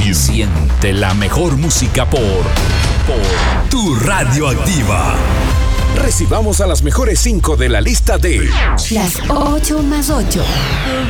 Siente la mejor música por Tu Radio Activa. Recibamos a las mejores 5 de la lista de Las 8 más 8.